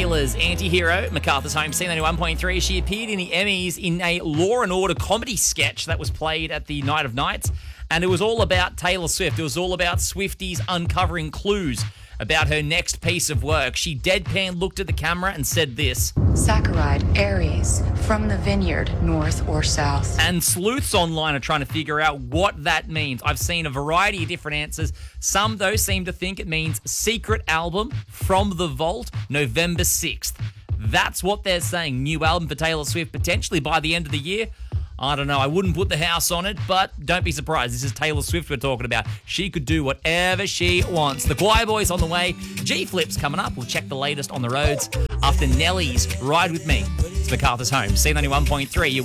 Taylor's anti-hero, MacArthur's Home, C91.3. She appeared in the Emmys in a Law and Order comedy sketch that was played at the Night of Nights, and it was all about Taylor Swift. It was all about Swifties uncovering clues about her next piece of work. She deadpan looked at the camera and said this: Saccharide, Aries, from the vineyard, north or south. And sleuths online are trying to figure out what that means. I've seen a variety of different answers. Some, though, seem to think it means secret album from the vault, November 6th. That's what they're saying. New album for Taylor Swift, potentially by the end of the year. I don't know. I wouldn't put the house on it, but don't be surprised. This is Taylor Swift we're talking about. She could do whatever she wants. The Choir Boys on the way. G-Flip's coming up. We'll check the latest on the roads after Nelly's Ride With Me. It's MacArthur's Home, C91.3.